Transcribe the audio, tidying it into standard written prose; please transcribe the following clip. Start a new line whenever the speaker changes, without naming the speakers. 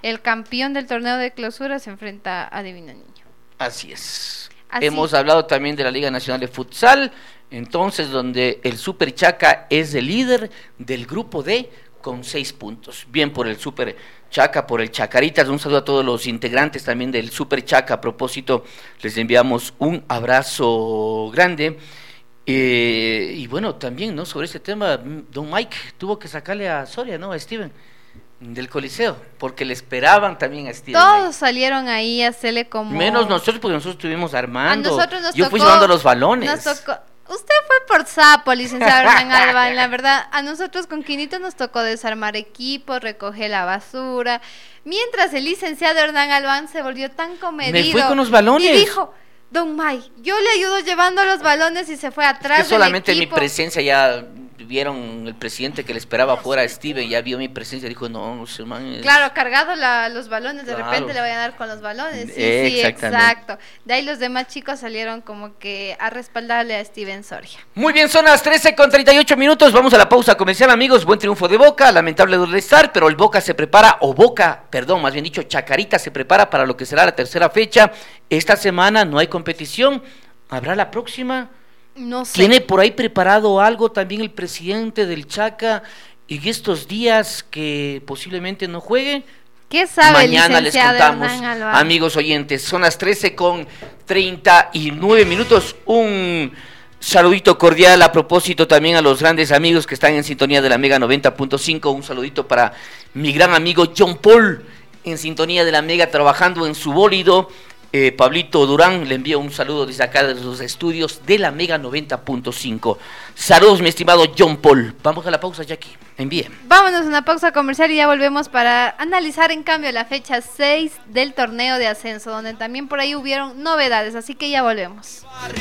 el campeón del torneo de clausura se enfrenta a Divino Niño.
Así es. Hemos hablado también de la Liga Nacional de Futsal, entonces donde el Super Chaca es el líder del grupo D con 6 puntos. Bien por el Super Chaca, por el Chacaritas. Un saludo a todos los integrantes también del Super Chaca. A propósito, les enviamos un abrazo grande. Y bueno, también, ¿no? Sobre este tema, don Mike tuvo que sacarle a Soria, ¿no? A Steven del Coliseo, porque le esperaban también a Steven.
Todos salieron ahí a hacerle como...
Menos nosotros, porque nosotros estuvimos armando.
A nosotros nos
Yo fui llevando los balones.
Nos tocó... Usted fue por sapo, licenciado Hernán Albán. La verdad, a nosotros con Quinito nos tocó desarmar equipos, recoger la basura, mientras el licenciado Hernán Albán se volvió tan comedido.
Me fui con los balones.
Y dijo, don May, yo le ayudo llevando los balones, y se fue atrás
que solamente
del
en
equipo.
Mi presencia ya vieron el presidente que le esperaba afuera a Steven, ya vio mi presencia, dijo, no, ese man es...
Claro, cargado los balones, de
Claro.
repente le voy a dar con los balones. Sí, exacto. De ahí los demás chicos salieron como que a respaldarle a Steven Soria.
Muy bien, son las 13:38, vamos a la pausa comercial, amigos. Buen triunfo de Boca, lamentable dolestar, pero el Boca se prepara, más bien dicho, Chacarita se prepara para lo que será la tercera fecha. Esta semana no hay competición, ¿habrá la próxima?
No sé.
¿Tiene por ahí preparado algo también el presidente del Chaca en estos días que posiblemente no juegue?
¿Qué sabe
Mañana
el
les
licenciado
contamos,
Hernán Albán?
amigos oyentes. Son las 13:39. Un saludito cordial a propósito también a los grandes amigos que están en sintonía de la Mega 90.5. Un saludito para mi gran amigo John Paul, en sintonía de la Mega, trabajando en su bólido. Pablito Durán le envía un saludo desde acá de los estudios de la Mega 90.5. Saludos, mi estimado John Paul. Vamos a la pausa, Jackie. Envíe.
Vámonos a una pausa comercial y ya volvemos para analizar en cambio la fecha 6 del torneo de ascenso, donde también por ahí hubieron novedades, así que ya volvemos.